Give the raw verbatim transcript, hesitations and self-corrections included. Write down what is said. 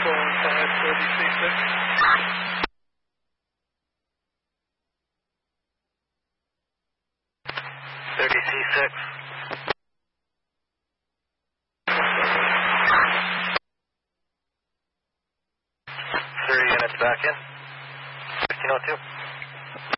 four one five, thirty C six. thirty C six. Three units back in. fifteen oh two.